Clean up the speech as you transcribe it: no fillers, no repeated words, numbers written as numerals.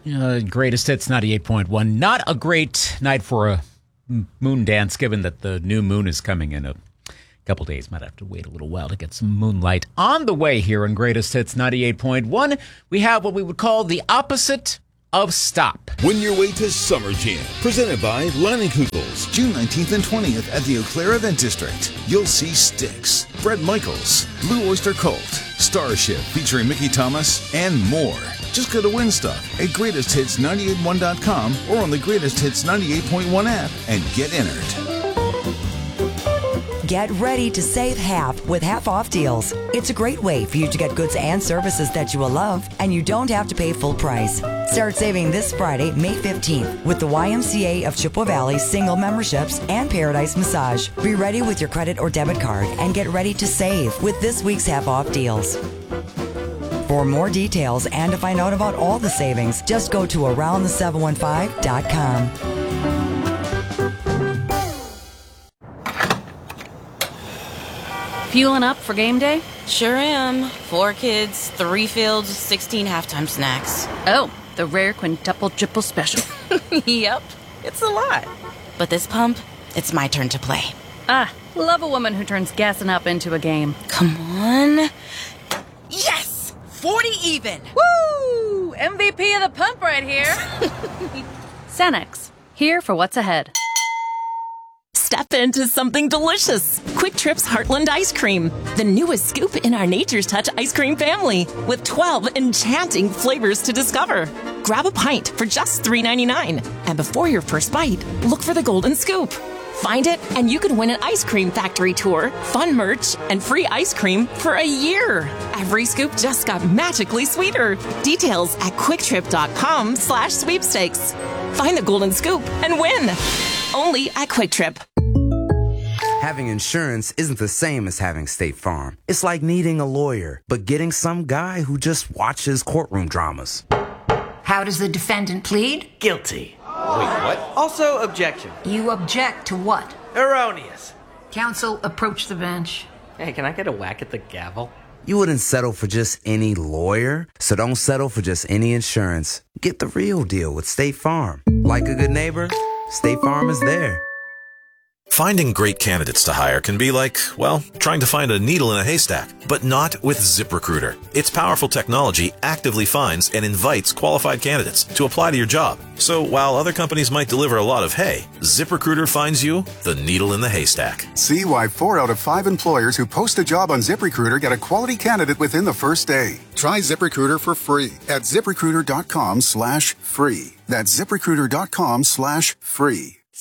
Greatest Hits 98.1. Not a great night for a moon dance, given that the new moon is coming in a couple days. Might have to wait a little while to get some moonlight. On the way here on Greatest Hits 98.1, we have what we would call the opposite of stop. Win your way to Summer Jam, presented by Leinenkugel's. June 19th and 20th at the Eau Claire Event District. You'll see Styx, Bret Michaels, Blue Oyster Cult, Starship featuring Mickey Thomas, and more. Just go to Win Stuff at GreatestHits981.com or on the Greatest Hits 98.1 app and get entered. Get ready to save half with half-off deals. It's a great way for you to get goods and services that you will love, and you don't have to pay full price. Start saving this Friday, May 15th, with the YMCA of Chippewa Valley single memberships and Paradise Massage. Be ready with your credit or debit card and get ready to save with this week's half-off deals. For more details and to find out about all the savings, just go to aroundthe715.com. Fueling up for game day? Sure am. 4 kids, 3 fields, 16 halftime snacks. Oh, the rare quintuple triple special. Yep, it's a lot. But this pump, it's my turn to play. Ah, love a woman who turns gassing up into a game. Come on. Yes! 40 even! Woo! MVP of the pump right here. Sanex, here for what's ahead. Step into something delicious. Quick Trip's Heartland Ice Cream, the newest scoop in our Nature's Touch ice cream family, with 12 enchanting flavors to discover. Grab a pint for just $3.99. And before your first bite, look for the golden scoop. Find it, and you can win an ice cream factory tour, fun merch, and free ice cream for a year. Every scoop just got magically sweeter. Details at quicktrip.com/sweepstakes. Find the golden scoop and win. Only at Quick Trip. Having insurance isn't the same as having State Farm. It's like needing a lawyer, but getting some guy who just watches courtroom dramas. How does the defendant plead? Guilty. Wait, what? Also, objection. You object to what? Erroneous. Counsel, approach the bench. Hey, can I get a whack at the gavel? You wouldn't settle for just any lawyer, so don't settle for just any insurance. Get the real deal with State Farm. Like a good neighbor, State Farm is there. Finding great candidates to hire can be like, well, trying to find a needle in a haystack, but not with ZipRecruiter. Its powerful technology actively finds and invites qualified candidates to apply to your job. So while other companies might deliver a lot of hay, ZipRecruiter finds you the needle in the haystack. See why 4 out of 5 employers who post a job on ZipRecruiter get a quality candidate within the first day. Try ZipRecruiter for free at ZipRecruiter.com/free. That's ZipRecruiter.com/free.